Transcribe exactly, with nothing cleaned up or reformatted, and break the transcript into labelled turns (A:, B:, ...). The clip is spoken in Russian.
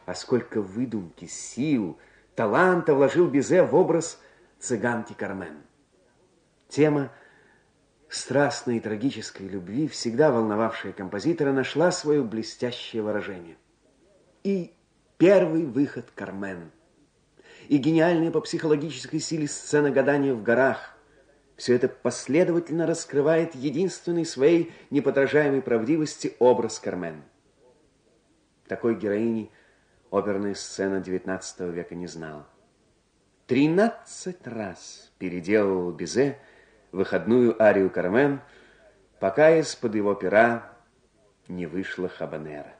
A: А сколько выдумки, сил, таланта вложил Бизе в образ цыганки Кармен. Тема страстной и трагической любви, всегда волновавшая композитора, нашла свое блестящее выражение. И первый выход Кармен, и гениальная по психологической силе сцена гадания в горах, все это последовательно раскрывает единственный своей неподражаемой правдивости образ Кармен. Такой героини оперная сцена девятнадцатого века не знала. Тринадцать раз переделывал Бизе выходную арию Кармен, пока из-под его пера не вышла хабанера.